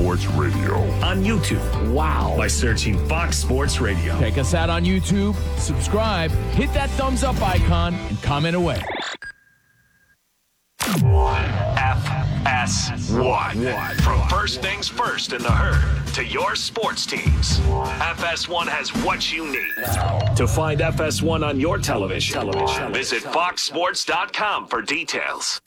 Sports Radio. On YouTube. Wow. By searching Fox Sports Radio. Check us out on YouTube, subscribe, hit that thumbs up icon, and comment away. FS1. From first things first in the herd to your sports teams, FS1 has what you need. To find FS1 on your television, visit foxsports.com for details.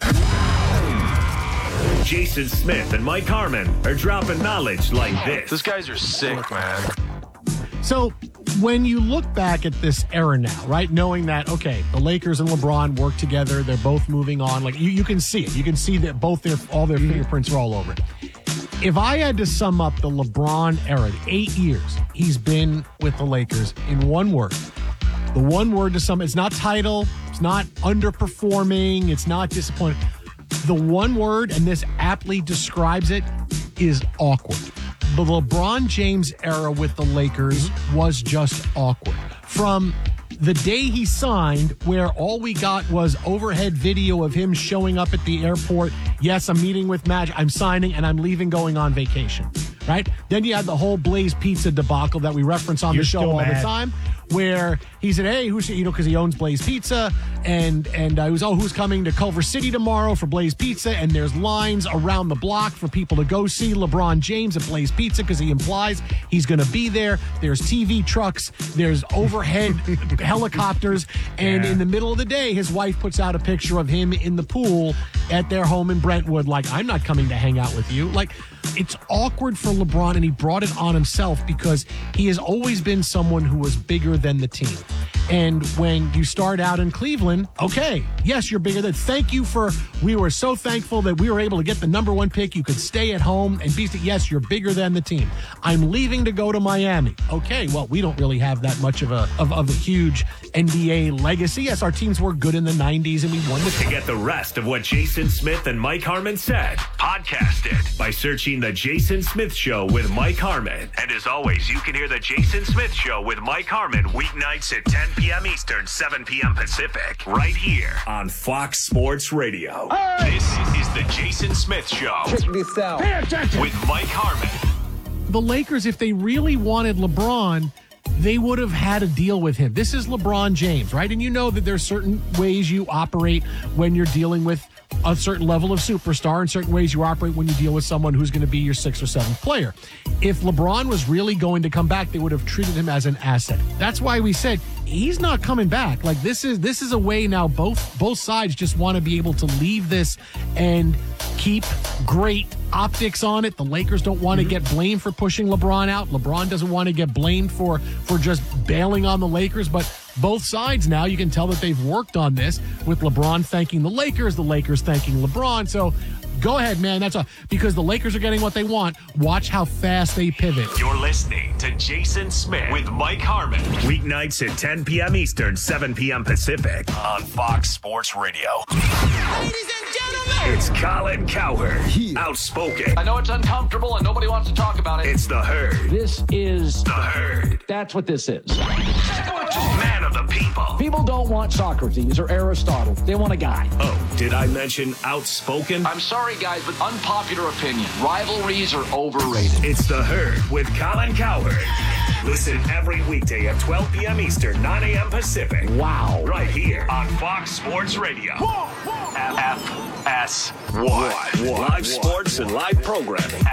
Jason Smith and Mike Harmon are dropping knowledge like this. These guys are sick, man. So when you look back at this era now, right, knowing that, okay, the Lakers and LeBron work together, they're both moving on, like you can see it. You can see that all their fingerprints are all over it. If I had to sum up the LeBron era, the 8 years he's been with the Lakers in one word, the one word to sum, it's not title, it's not underperforming, it's not disappointing. The one word, and this aptly describes it, is awkward. The LeBron James era with the Lakers was just awkward. From the day he signed, where all we got was overhead video of him showing up at the airport. Yes, I'm meeting with Magic. I'm signing and I'm leaving, going on vacation. Right? Then you had the whole Blaze Pizza debacle that we reference on the show all the time, where he said, hey, who's, because he owns Blaze Pizza, and I was, who's coming to Culver City tomorrow for Blaze Pizza, and there's lines around the block for people to go see LeBron James at Blaze Pizza because he implies he's going to be there. There's TV trucks, there's overhead helicopters, and in the middle of the day, his wife puts out a picture of him in the pool at their home in Brentwood, like, I'm not coming to hang out with you. Like, it's awkward for LeBron, and he brought it on himself because he has always been someone who was bigger than the team. And when you start out in Cleveland, okay, yes, you're bigger than. We were so thankful that we were able to get the number one pick. You could stay at home and be, yes, you're bigger than the team. I'm leaving to go to Miami. Okay, well, we don't really have that much of a huge NBA legacy. Yes, our teams were good in the 90s and we won the. To get the rest of what Jason Smith and Mike Harmon said, podcast it by searching The Jason Smith Show with Mike Harmon. And as always, you can hear The Jason Smith Show with Mike Harmon weeknights at 10 p.m. Eastern, 7 p.m. Pacific, right here on Fox Sports Radio. Hey! This is The Jason Smith Show. Check this out. Pay attention. With Mike Harmon. The Lakers, if they really wanted LeBron, they would have had a deal with him. This is LeBron James, right? And you know that there's certain ways you operate when you're dealing with a certain level of superstar, and certain ways you operate when you deal with someone who's going to be your sixth or seventh player. If LeBron was really going to come back, they would have treated him as an asset. That's why we said he's not coming back. Like, this is a way now both sides just want to be able to leave this and keep great optics on it. The Lakers don't want to get blamed for pushing LeBron out. LeBron doesn't want to get blamed for just bailing on the Lakers, but both sides now, you can tell that they've worked on this, with LeBron thanking the Lakers thanking LeBron. So go ahead, man. That's all. Because the Lakers are getting what they want. Watch how fast they pivot. You're listening to Jason Smith with Mike Harmon. Weeknights at 10 p.m. Eastern, 7 p.m. Pacific on Fox Sports Radio. Ladies and gentlemen, it's Colin Cowherd. Outspoken. I know it's uncomfortable and nobody wants to talk about it. It's The Herd. This is The Herd. That's what this is. Man of the people. People don't want Socrates or Aristotle. They want a guy. Oh, did I mention outspoken? I'm sorry, guys, but unpopular opinion. Rivalries are overrated. It's The Herd with Colin Cowherd. Listen every weekday at 12 p.m. Eastern, 9 a.m. Pacific. Wow. Right here on Fox Sports Radio. FS1. Live sports and live programming.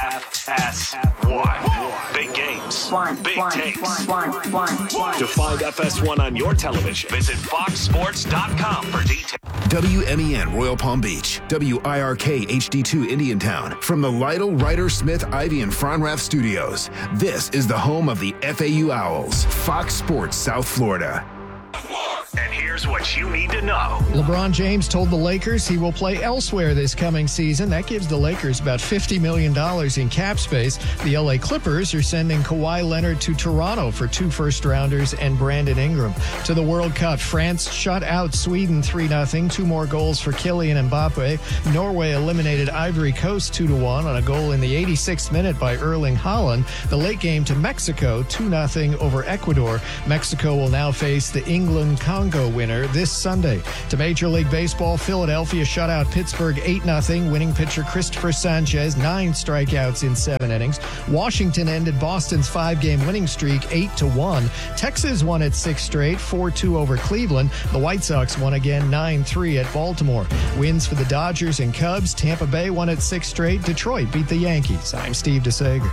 FS1. Big games. Big takes. To find FS1 on your television, visit foxsports.com for details. WMEN Royal Palm Beach, WIRK HD2 Indiantown. From the Lytle, Ryder, Smith, Ivy, and Fronrath Studios, this is the home of the FAU Owls, Fox Sports South Florida. And here's what you need to know. LeBron James told the Lakers he will play elsewhere this coming season. That gives the Lakers about $50 million in cap space. The LA Clippers are sending Kawhi Leonard to Toronto for 2 first-rounders and Brandon Ingram. To the World Cup, France shut out Sweden 3-0. 2 more goals for Kylian Mbappe. Norway eliminated Ivory Coast 2-1 on a goal in the 86th minute by Erling Haaland. The late game to Mexico, 2-0 over Ecuador. Mexico will now face the England-Congo winner winner this Sunday. To Major League Baseball, Philadelphia shut out Pittsburgh 8-0. Winning pitcher Christopher Sanchez, 9 strikeouts in 7 innings. Washington ended Boston's 5-game winning streak 8-1. Texas won its 6th straight, 4-2 over Cleveland. The White Sox won again 9-3 at Baltimore. Wins for the Dodgers and Cubs. Tampa Bay won its 6th straight. Detroit beat the Yankees. I'm Steve DeSager.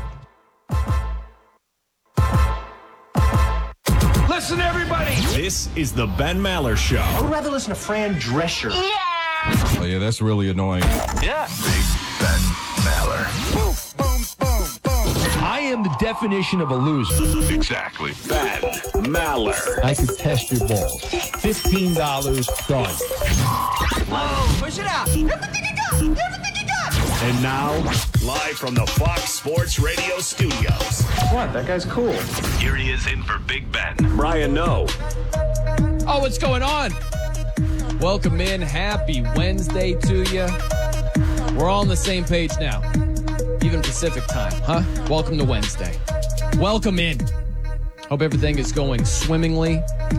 Listen, everybody. This is the Ben Maller Show. I would rather listen to Fran Drescher. Oh, yeah, that's really annoying. Yeah. Big Ben Maller. Boom, boom, boom, boom. I am the definition of a loser. Exactly. Ben Maller. I could test your balls. $15 done. Whoa, push it out. Everything you got. Everything you got. And now, live from the Fox Sports Radio studios. What? That guy's cool. Here he is in for Big Ben. Brian Noe. Oh, what's going on? Welcome in. Happy Wednesday to you. We're all on the same page now. Even Pacific time, huh? Welcome to Wednesday. Welcome in. Hope everything is going swimmingly.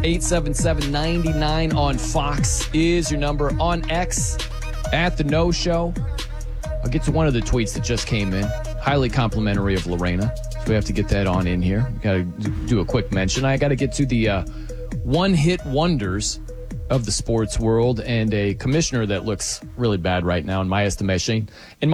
877-99 on Fox is your number. On X, at The No Show. I'll get to one of the tweets that just came in. Highly complimentary of Lorena. So we have to get that on in here. We got to do a quick mention. I got to get to the one-hit wonders of the sports world and a commissioner that looks really bad right now in my estimation.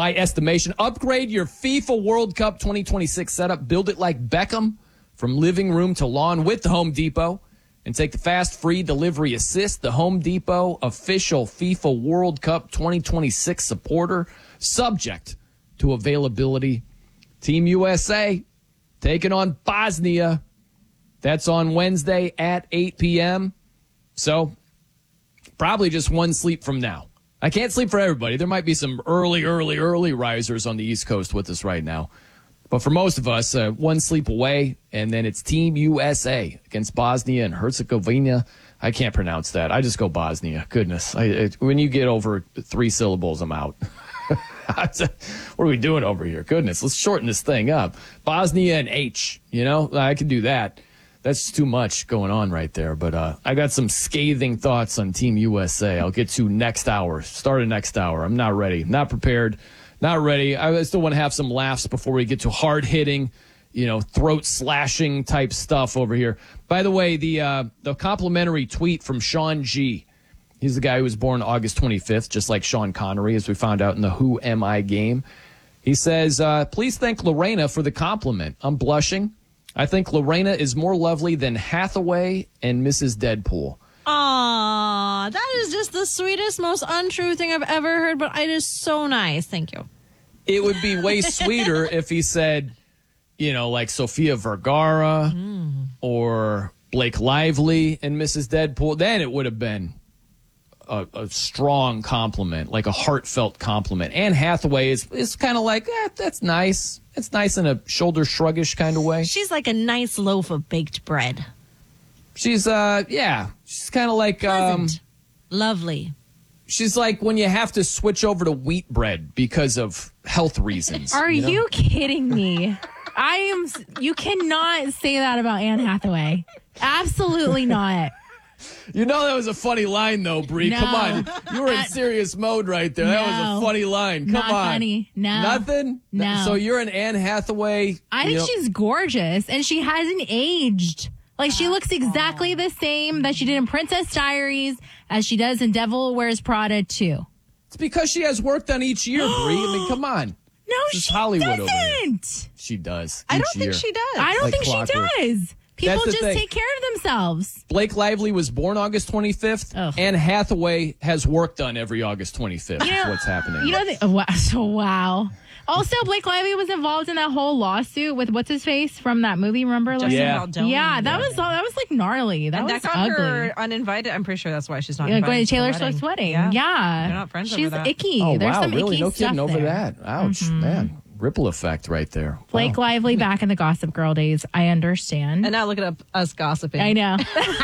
Upgrade your FIFA World Cup 2026 setup. Build it like Beckham from living room to lawn with the Home Depot. And take the fast, free delivery assist. The Home Depot official FIFA World Cup 2026 supporter. Subject to availability. Team USA taking on Bosnia. That's on Wednesday at 8 p.m. So probably just one sleep from now. I can't sleep for everybody. There might be some early risers on the East Coast with us right now. But for most of us, one sleep away, and then it's Team USA against Bosnia and Herzegovina. I can't pronounce that. I just go Bosnia. Goodness. When you get over 3 syllables, I'm out. What are we doing over here? Goodness, let's shorten this thing up. Bosnia and H, I can do that. That's too much going on right there. But I got some scathing thoughts on Team USA. I'll get to next hour. Start of next hour. I'm not ready. Not prepared. Not ready. I still want to have some laughs before we get to hard-hitting, throat-slashing type stuff over here. By the way, the complimentary tweet from Sean G. He's the guy who was born August 25th, just like Sean Connery, as we found out in the Who Am I game. He says, please thank Lorena for the compliment. I'm blushing. I think Lorena is more lovely than Hathaway and Mrs. Deadpool. Aw, that is just the sweetest, most untrue thing I've ever heard, but it is so nice. Thank you. It would be way sweeter if he said, like Sofia Vergara or Blake Lively and Mrs. Deadpool. Then it would have been a strong compliment, like a heartfelt compliment. Anne Hathaway is kind of like, that's nice. It's nice in a shoulder shruggish kind of way. She's like a nice loaf of baked bread. She's, she's kind of like... lovely. She's like when you have to switch over to wheat bread because of health reasons. Are you kidding me? You cannot say that about Anne Hathaway. Absolutely not. That was a funny line, though, Bree. No. Come on. You were in serious mode right there. That was a funny line. Come not on. Funny. No. Nothing? No. So you're an Anne Hathaway. I think she's gorgeous, and she hasn't aged. Like, she looks exactly the same that she did in Princess Diaries as she does in Devil Wears Prada 2. It's because she has work done each year, Bree. I mean, come on. No, this she Hollywood doesn't. Over here. She does. I don't think she does. I don't think clockwork. she does. People That's the just thing. take care of themselves. Blake Lively was born August 25th. Ugh. Anne Hathaway has work done every August 25th. That's what's happening. Wow. Also, Blake Lively was involved in that whole lawsuit with what's his face from that movie. Remember? Yeah, that was like gnarly. That was got ugly. her uninvited. I'm pretty sure that's why she's not Going invited to Taylor the wedding. Swift's wedding. Yeah. They're not friends She's over that. icky. Oh, There's wow, some really? icky No stuff kidding over there. that. Ouch, man. Ripple effect right there. Blake Lively back in the Gossip Girl days. I understand. And now look at us gossiping. I know.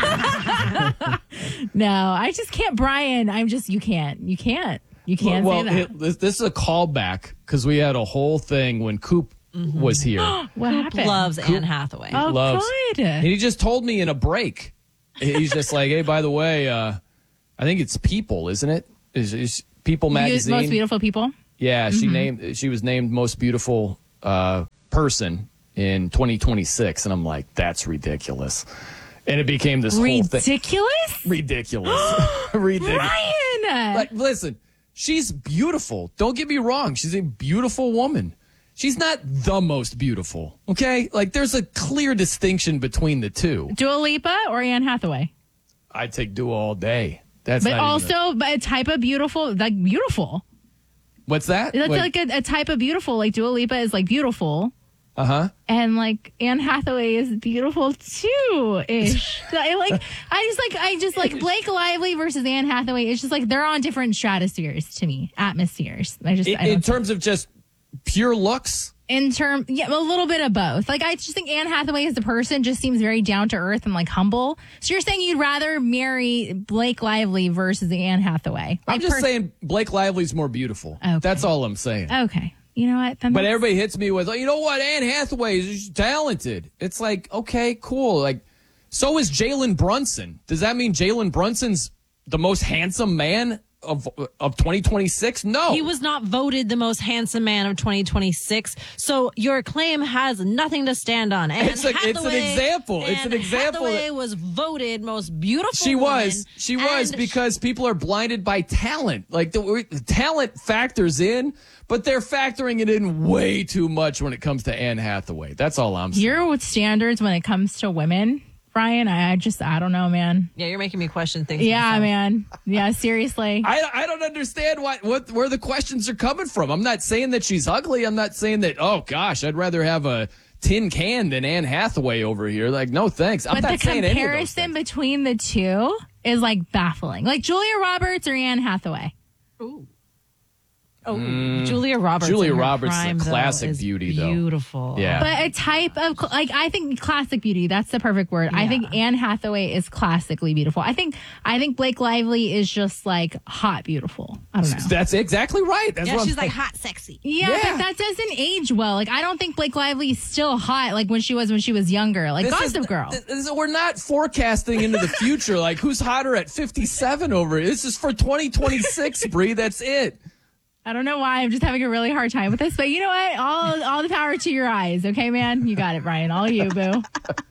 No, I just can't, Brian. You can't say that. This is a callback because we had a whole thing when Coop was here. What happened? Loves Anne Hathaway. Oh, Loves. good. And he just told me in a break he's just like, hey, by the way, I think it's People, isn't it? Is People magazine? Most beautiful people. Yeah, she was named most beautiful person in 2026, and I'm like, that's ridiculous. And it became this whole thing. Ridiculous? Ridiculous. Ryan! Like, listen, she's beautiful. Don't get me wrong. She's a beautiful woman. She's not the most beautiful, okay? Like, there's a clear distinction between the two. Dua Lipa or Anne Hathaway? I'd take Dua all day. That's but not also but a type of beautiful, like beautiful. What's that? That's like a type of beautiful. Like Dua Lipa is like beautiful. Uh-huh. And like Anne Hathaway is beautiful too ish. I just like Blake Lively versus Anne Hathaway. It's just like they're on different stratospheres to me, atmospheres. In terms of just pure looks. A little bit of both. Like I just think Anne Hathaway as a person just seems very down to earth and like humble. So you're saying you'd rather marry Blake Lively versus Anne Hathaway? I'm just saying Blake Lively's more beautiful. Okay. That's all I'm saying. Okay. You know what? But everybody hits me with, you know what? Anne Hathaway is talented. It's like, okay, cool. Like, so is Jalen Brunson. Does that mean Jalen Brunson's the most handsome man of 2026? No. He was not voted the most handsome man of 2026. So your claim has nothing to stand on. It's an example. It's an example. Hathaway was voted most beautiful. She was because people are blinded by talent. Like the talent factors in, but they're factoring it in way too much when it comes to Anne Hathaway. That's all I'm saying. Your standards when it comes to women, Brian, I don't know, man. Yeah, you're making me question things. Yeah, myself. Man. Yeah, seriously. I don't understand where the questions are coming from. I'm not saying that she's ugly. I'm not saying that, oh, gosh, I'd rather have a tin can than Anne Hathaway over here. Like, no, thanks. I'm not saying any of those things. But the comparison between the two is, like, baffling. Like, Julia Roberts or Anne Hathaway? Ooh. Oh, Julia Roberts. Julia Roberts prime, is a classic is beauty, though. Beautiful. Yeah. But a type of, like, I think classic beauty, that's the perfect word. Yeah. I think Anne Hathaway is classically beautiful. I think Blake Lively is just, like, hot beautiful. I don't know. That's exactly right. That's what she's I'm like hot, sexy. Yeah, but that doesn't age well. Like, I don't think Blake Lively is still hot like when she was younger. Like, Gossip Girl. We're not forecasting into the future. Like, who's hotter at 57 over it? This is for 2026, Bree. That's it. I don't know why. I'm just having a really hard time with this. But you know what? All the power to your eyes. Okay, man? You got it, Brian. All you, boo.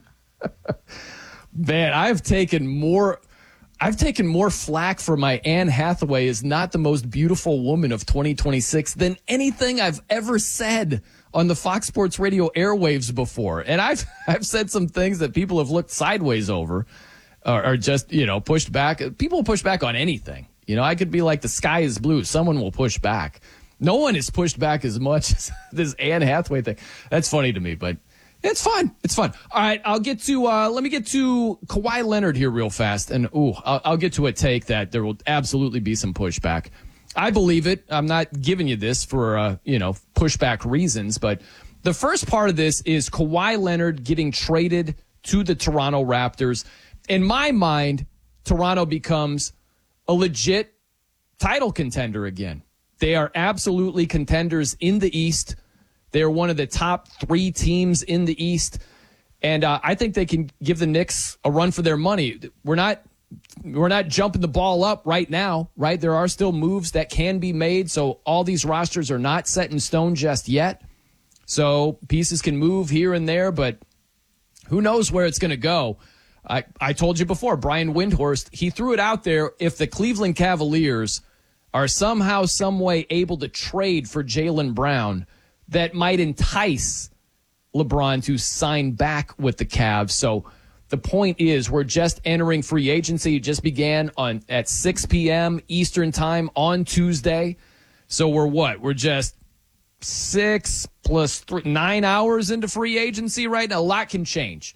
Man, I've taken more flack for my Anne Hathaway is not the most beautiful woman of 2026 than anything I've ever said on the Fox Sports Radio airwaves before. And I've said some things that people have looked sideways over or just, pushed back. People push back on anything. I could be like, the sky is blue. Someone will push back. No one has pushed back as much as this Anne Hathaway thing. That's funny to me, but it's fun. It's fun. All right, let me get to Kawhi Leonard here real fast. And, I'll get to a take that there will absolutely be some pushback. I believe it. I'm not giving you this for, pushback reasons. But the first part of this is Kawhi Leonard getting traded to the Toronto Raptors. In my mind, Toronto becomes a legit title contender again. They are absolutely contenders in the East. They're one of the top 3 teams in the East. And I think they can give the Knicks a run for their money. We're not jumping the ball up right now, right? There are still moves that can be made. So all these rosters are not set in stone just yet. So pieces can move here and there, but who knows where it's going to go. I told you before, Brian Windhorst, he threw it out there. If the Cleveland Cavaliers are somehow, some way able to trade for Jaylen Brown, that might entice LeBron to sign back with the Cavs. So the point is, we're just entering free agency. It just began at 6 p.m. Eastern time on Tuesday. So we're just 6 plus 3, 9 hours into free agency right now. A lot can change.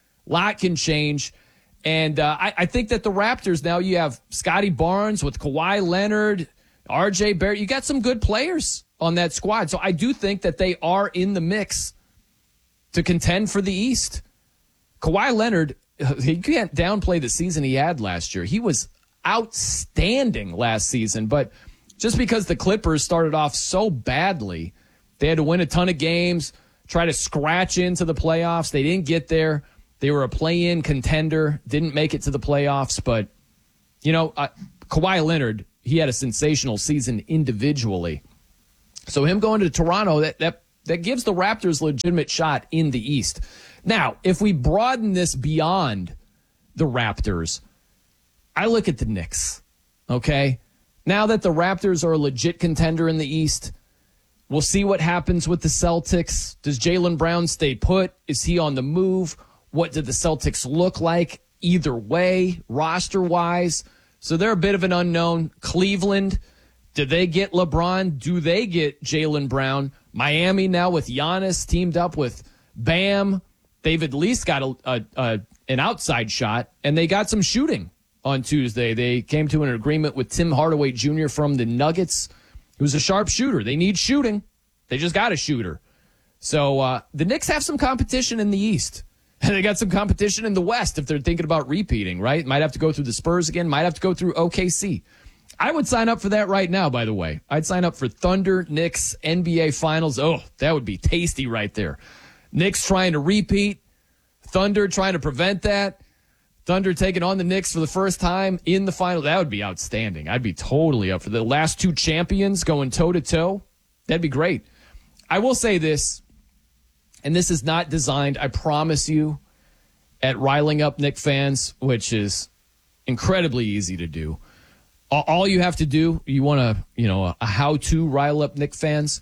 And I think that the Raptors, now you have Scotty Barnes with Kawhi Leonard, RJ Barrett. You got some good players on that squad. So I do think that they are in the mix to contend for the East. Kawhi Leonard, he can't downplay the season he had last year. He was outstanding last season, but just because the Clippers started off so badly, they had to win a ton of games, try to scratch into the playoffs. They didn't get there. They were a play-in contender, didn't make it to the playoffs, but, Kawhi Leonard, he had a sensational season individually. So him going to Toronto, that gives the Raptors a legitimate shot in the East. Now, if we broaden this beyond the Raptors, I look at the Knicks, okay? Now that the Raptors are a legit contender in the East, we'll see what happens with the Celtics. Does Jaylen Brown stay put? Is he on the move? What did the Celtics look like either way, roster-wise? So they're a bit of an unknown. Cleveland, do they get LeBron? Do they get Jaylen Brown? Miami now with Giannis teamed up with Bam. They've at least got an outside shot, and they got some shooting on Tuesday. They came to an agreement with Tim Hardaway Jr. from the Nuggets, who's a sharp shooter. They need shooting. They just got a shooter. So the Knicks have some competition in the East. And they got some competition in the West if they're thinking about repeating, right? Might have to go through the Spurs again. Might have to go through OKC. I would sign up for that right now, by the way. I'd sign up for Thunder, Knicks, NBA Finals. Oh, that would be tasty right there. Knicks trying to repeat. Thunder trying to prevent that. Thunder taking on the Knicks for the first time in the final. That would be outstanding. I'd be totally up for the last two champions going toe-to-toe. That'd be great. I will say this, and this is not designed, I promise you, at riling up Knicks fans, which is incredibly easy to do. All you have to do, you want a how-to rile up Knicks fans,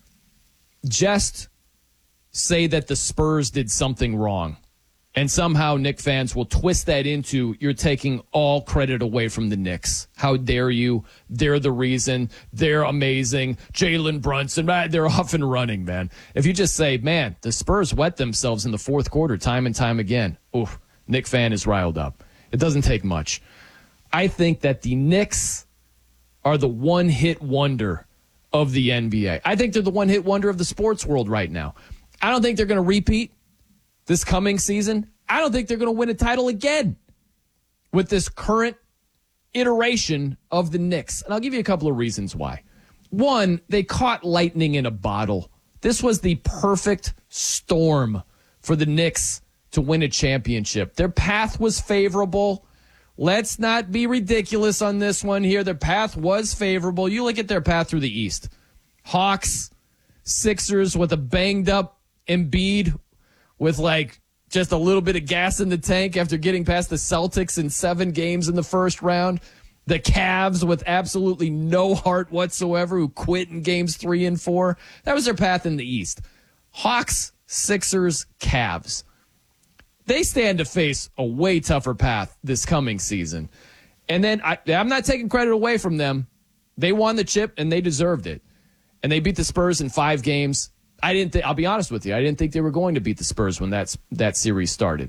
just say that the Spurs did something wrong. And somehow Knicks fans will twist that into you're taking all credit away from the Knicks. How dare you? They're the reason. They're amazing. Jalen Brunson, they're off and running, man. If you just say, man, the Spurs wet themselves in the fourth quarter time and time again, oof, Knicks fan is riled up. It doesn't take much. I think that the Knicks are the one-hit wonder of the NBA. I think they're the one-hit wonder of the sports world right now. I don't think they're going to repeat this coming season. I don't think they're going to win a title again with this current iteration of the Knicks. And I'll give you a couple of reasons why. One, they caught lightning in a bottle. This was the perfect storm for the Knicks to win a championship. Their path was favorable. Let's not be ridiculous on this one here. Their path was favorable. You look at their path through the East. Hawks, Sixers with a banged up Embiid with just a little bit of gas in the tank after getting past the Celtics in 7 games in the first round. The Cavs with absolutely no heart whatsoever who quit in games 3 and 4. That was their path in the East. Hawks, Sixers, Cavs. They stand to face a way tougher path this coming season. And then I'm not taking credit away from them. They won the chip and they deserved it. And they beat the Spurs in 5 games. I'll be honest with you, I didn't think they were going to beat the Spurs when that series started.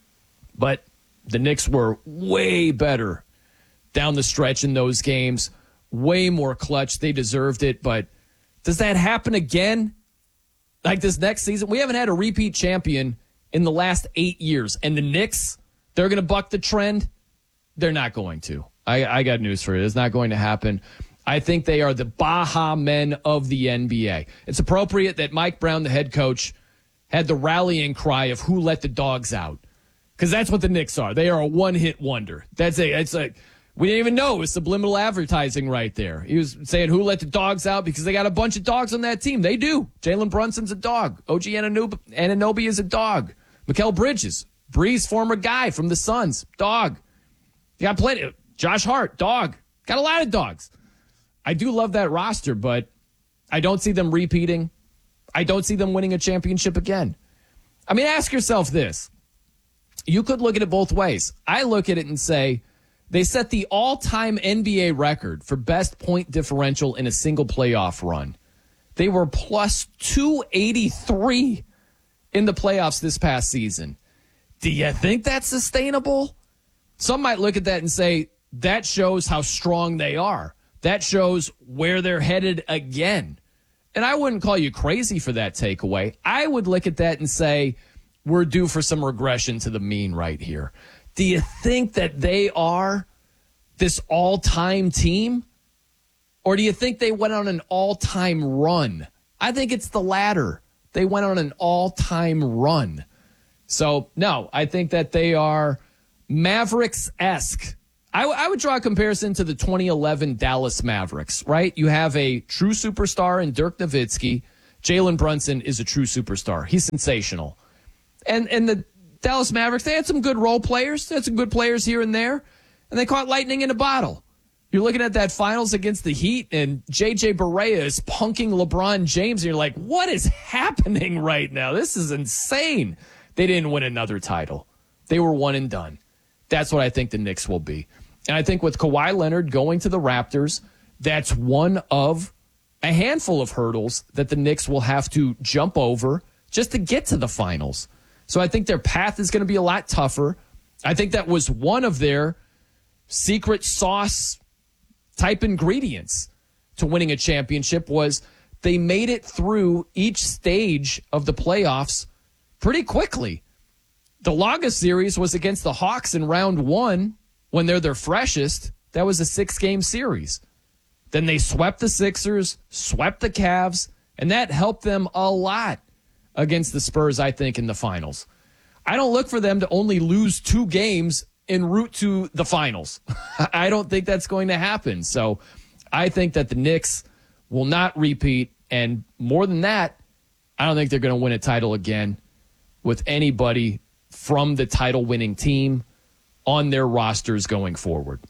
But the Knicks were way better down the stretch in those games, way more clutch. They deserved it. But does that happen again? Like this next season? We haven't had a repeat champion in the last 8 years. And the Knicks, they're going to buck the trend? They're not going to. I got news for you. It's not going to happen. I think they are the Baha men of the NBA. It's appropriate that Mike Brown, the head coach, had the rallying cry of who let the dogs out. Because that's what the Knicks are. They are a one-hit wonder. We didn't even know it was subliminal advertising right there. He was saying who let the dogs out because they got a bunch of dogs on that team. They do. Jalen Brunson's a dog. OG Anunoby is a dog. Mikal Bridges, Breeze, former guy from the Suns, dog. You got plenty. Josh Hart, dog. Got a lot of dogs. I do love that roster, but I don't see them repeating. I don't see them winning a championship again. I mean, ask yourself this. You could look at it both ways. I look at it and say they set the all-time NBA record for best point differential in a single playoff run. They were plus 283 in the playoffs this past season. Do you think that's sustainable? Some might look at that and say that shows how strong they are. That shows where they're headed again. And I wouldn't call you crazy for that takeaway. I would look at that and say, we're due for some regression to the mean right here. Do you think that they are this all-time team? Or do you think they went on an all-time run? I think it's the latter. They went on an all-time run. So, no, I think that they are Mavericks-esque. I would draw a comparison to the 2011 Dallas Mavericks, right? You have a true superstar in Dirk Nowitzki. Jalen Brunson is a true superstar. He's sensational. And the Dallas Mavericks, they had some good role players. They had some good players here and there. And they caught lightning in a bottle. You're looking at that finals against the Heat, and J.J. Barea is punking LeBron James, and you're like, what is happening right now? This is insane. They didn't win another title. They were one and done. That's what I think the Knicks will be. And I think with Kawhi Leonard going to the Raptors, that's one of a handful of hurdles that the Knicks will have to jump over just to get to the finals. So I think their path is going to be a lot tougher. I think that was one of their secret sauce type ingredients to winning a championship was they made it through each stage of the playoffs pretty quickly. The longest series was against the Hawks in round 1 when they're their freshest. That was a 6-game series. Then they swept the Sixers, swept the Cavs, and that helped them a lot against the Spurs, I think, in the finals. I don't look for them to only lose 2 games en route to the finals. I don't think that's going to happen. So I think that the Knicks will not repeat. And more than that, I don't think they're going to win a title again with anybody from the title-winning team on their rosters going forward.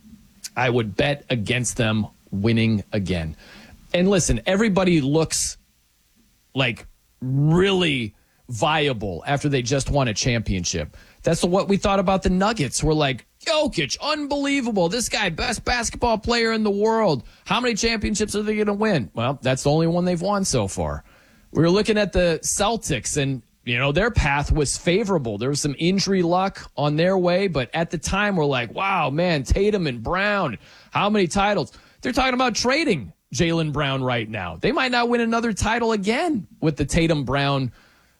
I would bet against them winning again. And listen, everybody looks like really viable after they just won a championship. That's what we thought about the Nuggets. We're like, Jokic, unbelievable. This guy, best basketball player in the world. How many championships are they going to win? Well, that's the only one they've won so far. We were looking at the Celtics, and their path was favorable. There was some injury luck on their way, but at the time we're like, wow, man, Tatum and Brown, how many titles? They're talking about trading Jaylen Brown right now. They might not win another title again with the Tatum-Brown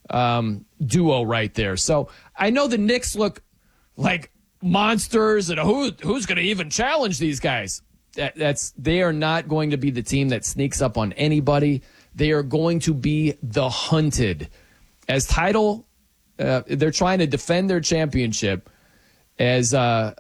duo right there. So I know the Knicks look like monsters, and who's going to even challenge these guys? They are not going to be the team that sneaks up on anybody. They are going to be the hunted. As they're trying to defend their championship as a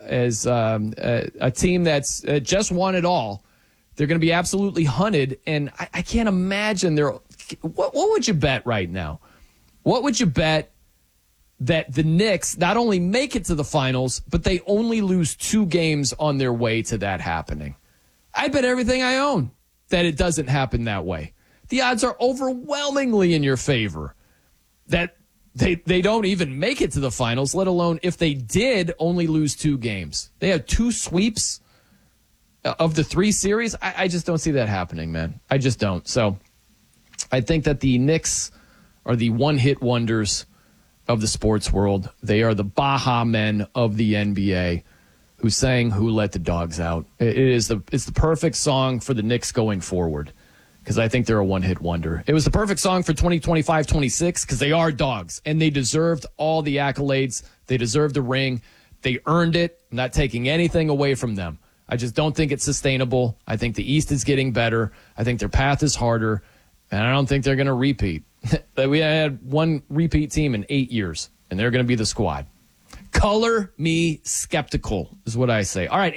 team that's just won it all. They're going to be absolutely hunted, and I can't imagine what would you bet right now? What would you bet that the Knicks not only make it to the finals, but they only lose 2 games on their way to that happening? I bet everything I own that it doesn't happen that way. The odds are overwhelmingly in your favor that they don't even make it to the finals, let alone if they did only lose 2 games. They have 2 sweeps of the 3 series. I just don't see that happening, man. I just don't. So I think that the Knicks are the one-hit wonders of the sports world. They are the Baha men of the NBA who sang "Who Let the Dogs Out." It's the perfect song for the Knicks going forward, because I think they're a one-hit wonder. It was the perfect song for 2025-26 because they are dogs, and they deserved all the accolades. They deserved the ring. They earned it. I'm not taking anything away from them. I just don't think it's sustainable. I think the East is getting better. I think their path is harder, and I don't think they're going to repeat. We had one repeat team in 8 years, and they're going to be the squad. Color me skeptical is what I say. All right,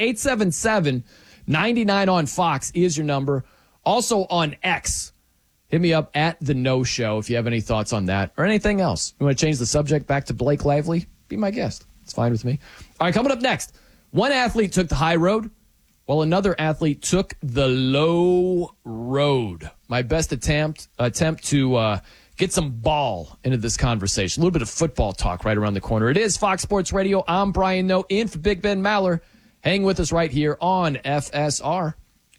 877-99 on Fox is your number. Also on X, hit me up at The No Show if you have any thoughts on that or anything else. You want to change the subject back to Blake Lively? Be my guest. It's fine with me. All right, coming up next, one athlete took the high road while another athlete took the low road. My best attempt to get some ball into this conversation. A little bit of football talk right around the corner. It is Fox Sports Radio. I'm Brian Noe in for Big Ben Maller. Hang with us right here on FSR.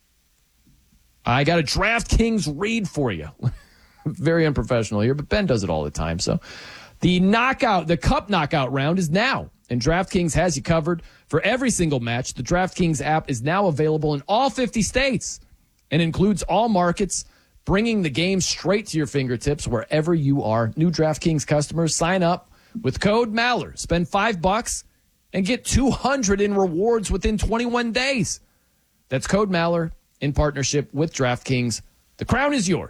I got a DraftKings read for you. Very unprofessional here, but Ben does it all the time. So the Cup knockout round is now, and DraftKings has you covered for every single match. The DraftKings app is now available in all 50 states and includes all markets, bringing the game straight to your fingertips wherever you are. New DraftKings customers sign up with code Maller. Spend $5 and get $200 in rewards within 21 days. That's code Maller in partnership with DraftKings. The crown is yours.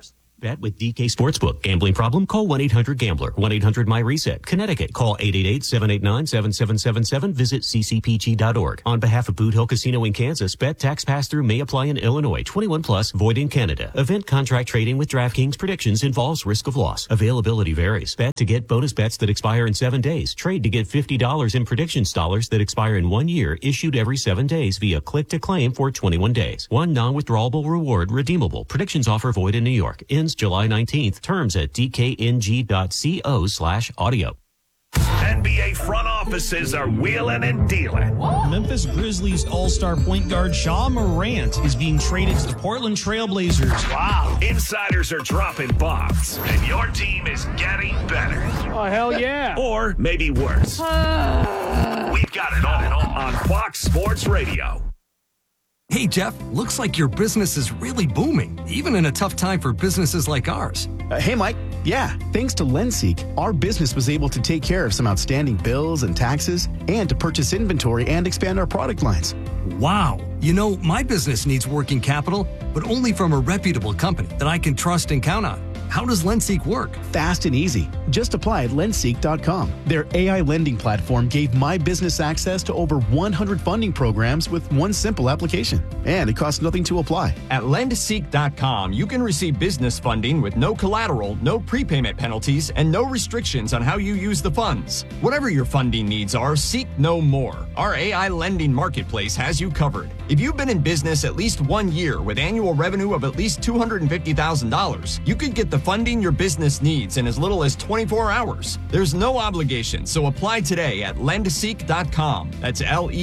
Bet with DK Sportsbook. Gambling problem? Call 1-800-GAMBLER. 1-800-MY-RESET. Connecticut. Call 888-789-7777. Visit ccpg.org. On behalf of Boot Hill Casino in Kansas, bet tax pass-through may apply in Illinois. 21 plus, void in Canada. Event contract trading with DraftKings predictions involves risk of loss. Availability varies. Bet to get bonus bets that expire in 7 days. Trade to get $50 in predictions dollars that expire in 1 year, issued every 7 days via click to claim for 21 days. One non-withdrawable reward redeemable. Predictions offer void in New York. Ends July 19th. Terms at dkng.co/audio. NBA front offices are wheeling and dealing. Memphis Grizzlies all-star point guard Ja Morant is being traded to the Portland Trailblazers. Wow. Insiders are dropping bombs, and your team is getting better. Oh, hell yeah. Or maybe worse. We've got it all on Fox Sports Radio. Hey, Jeff, looks like your business is really booming, even in a tough time for businesses like ours. Hey, Mike. Yeah, thanks to LendSeek, our business was able to take care of some outstanding bills and taxes and to purchase inventory and expand our product lines. Wow. You know, my business needs working capital, but only from a reputable company that I can trust and count on. How does LendSeek work? Fast and easy. Just apply at lendseek.com. Their AI lending platform gave my business access to over 100 funding programs with one simple application. And it costs nothing to apply. At lendseek.com, you can receive business funding with no collateral, no prepayment penalties, and no restrictions on how you use the funds. Whatever your funding needs are, seek no more. Our AI lending marketplace has you covered. If you've been in business at least 1 year with annual revenue of at least $250,000, you could get the funding your business needs in as little as 24 hours. There's no obligation, so apply today at lendseek.com. That's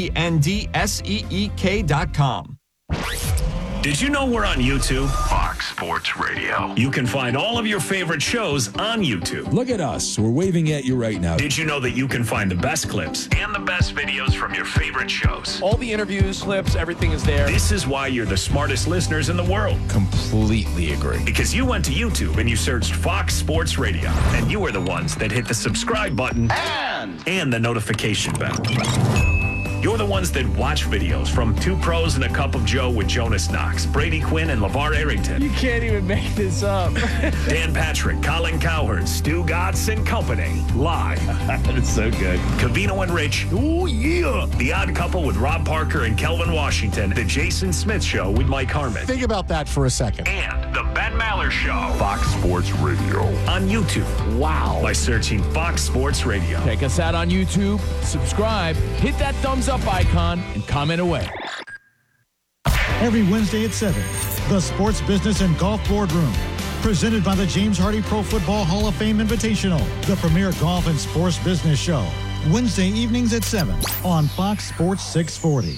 LENDSEEK.com. Did you know we're on YouTube? Fox Sports Radio. You can find all of your favorite shows on YouTube. Look at us. We're waving at you right now. Did you know that you can find the best clips and the best videos from your favorite shows? All the interviews, clips, everything is there. This is why you're the smartest listeners in the world. Completely agree. Because you went to YouTube and you searched Fox Sports Radio, and you were the ones that hit the subscribe button and the notification bell. You're the ones that watch videos from Two Pros and a Cup of Joe with Jonas Knox, Brady Quinn, and LeVar Arrington. You can't even make this up. Dan Patrick, Colin Cowherd, Stu Gatz, and company. Live. That is so good. Covino and Rich. Oh, yeah. The Odd Couple with Rob Parker and Kelvin Washington. The Jason Smith Show with Mike Harmon. Think about that for a second. And The Ben Maller Show. Fox Sports Radio. On YouTube. Wow. By searching Fox Sports Radio. Check us out on YouTube. Subscribe. Hit that thumbs up icon and comment away. Every Wednesday at 7, the Sports Business and Golf Boardroom. Presented by the James Hardy Pro Football Hall of Fame Invitational, the premier golf and sports business show. Wednesday evenings at 7 on Fox Sports 640.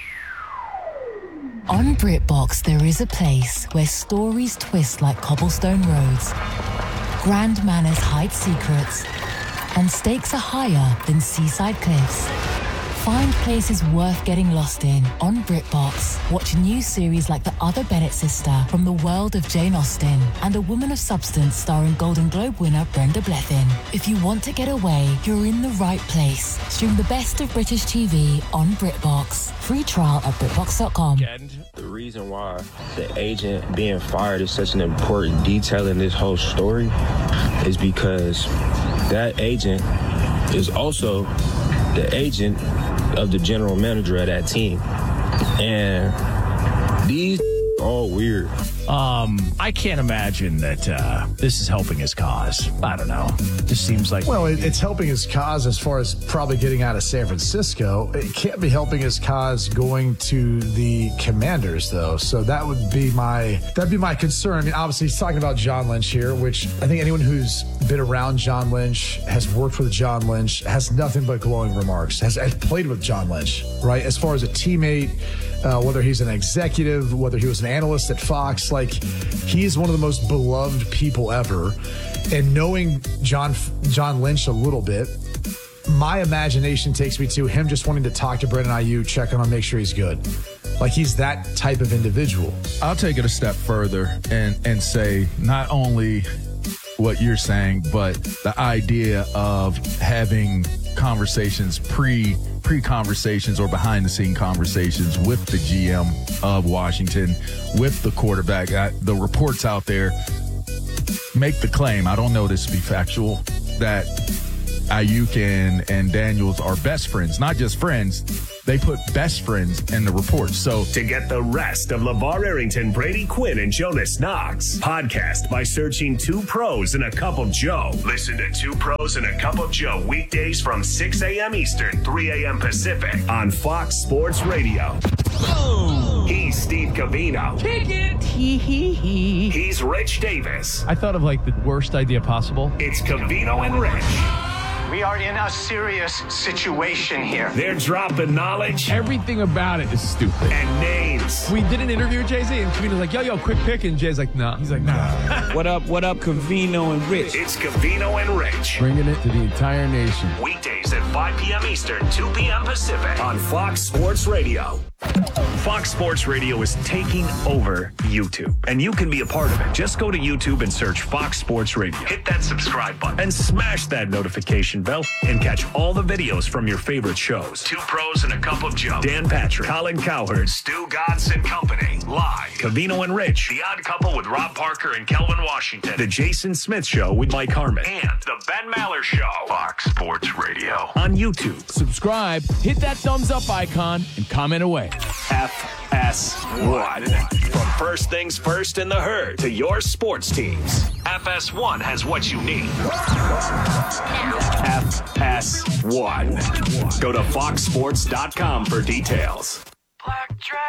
On BritBox, there is a place where stories twist like cobblestone roads, grand manners hide secrets, and stakes are higher than seaside cliffs. Find places worth getting lost in on BritBox. Watch new series like The Other Bennett Sister from the world of Jane Austen and A Woman of Substance starring Golden Globe winner Brenda Blethyn. If you want to get away, you're in the right place. Stream the best of British TV on BritBox. Free trial at BritBox.com. The reason why the agent being fired is such an important detail in this whole story is because that agent is also the agent of the general manager of that team. And these all weird. I can't imagine that this is helping his cause. I don't know. Just seems like... Well, it's helping his cause as far as probably getting out of San Francisco. It can't be helping his cause going to the Commanders, though. So that'd be my concern. I mean, obviously, he's talking about John Lynch here, which I think anyone who's been around John Lynch, has worked with John Lynch, has nothing but glowing remarks, has played with John Lynch, right? As far as a teammate, whether he's an executive, whether he was an analyst at Fox, like he's one of the most beloved people ever. And knowing John Lynch a little bit, my imagination takes me to him just wanting to talk to Brandon Ayuk, check on him, make sure he's good. Like he's that type of individual. I'll take it a step further and say not only what you're saying, but the idea of having conversations, pre-conversations or behind-the-scene conversations with the GM of Washington, with the quarterback. The reports out there, make the claim, I don't know this to be factual, that Ayuk and Daniels are best friends. Not just friends, they put best friends in the report. So to get the rest of LeVar Arrington, Brady Quinn, and Jonas Knox, podcast by searching 2 Pros and a Cup of Joe. Listen to 2 Pros and a Cup of Joe weekdays from 6 a.m. Eastern, 3 a.m. Pacific on Fox Sports Radio. He's Steve Covino. Kick it. He's Rich Davis. I thought of like the worst idea possible. It's Covino and Rich. We are in a serious situation here. They're dropping knowledge. Everything about it is stupid. And names. We did an interview with Jay-Z, and Covino's like, yo, quick pick. And Jay's like, nah. He's like, nah. What up, Covino and Rich? It's Covino and Rich. Bringing it to the entire nation. Weekdays at 5 p.m. Eastern, 2 p.m. Pacific on Fox Sports Radio. Fox Sports Radio is taking over YouTube, and you can be a part of it. Just go to YouTube and search Fox Sports Radio. Hit that subscribe button and smash that notification bell and catch all the videos from your favorite shows. 2 Pros and a Cup of Joe. Dan Patrick, Colin Cowherd, Stu Gatz and Company. Live. Covino and Rich. The Odd Couple with Rob Parker and Kelvin Washington. The Jason Smith Show with Mike Harmon. And The Ben Maller Show. Fox Sports Radio. On YouTube. Subscribe, hit that thumbs up icon, and comment away. FS1. From first things first in the herd to your sports teams. FS1 has what you need. FS1. Go to foxsports.com for details.